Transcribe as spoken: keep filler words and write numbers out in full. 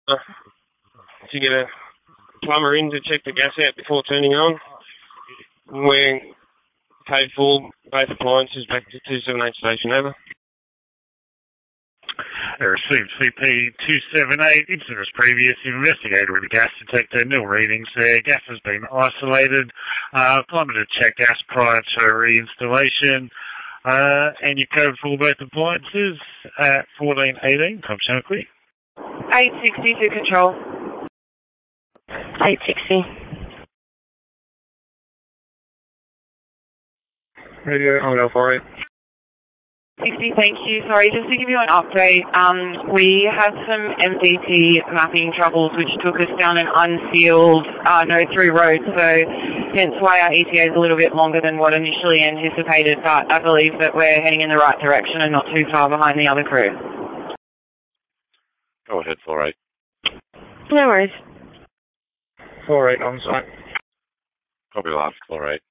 to get a plumber in to check the gas out before turning on. We're paid for both appliances back to two seven eight station, over. I received C P two seven eight, incident as previous, investigated with the gas detector, nil readings there, gas has been isolated, uh, plumber to check gas prior to reinstallation, uh, and you code for both appliances at fourteen eighteen, Tom Shankley. eight sixty to control. eight sixty. Radio, I'm going for it. sixty, thank you. Sorry, just to give you an update, um, we had some M D T mapping troubles which took us down an unsealed uh, no-through road, so hence why our E T A is a little bit longer than what initially anticipated, but I believe that we're heading in the right direction and not too far behind the other crew. Go ahead, four eight. No worries. four eight on site. Copy last, four eight.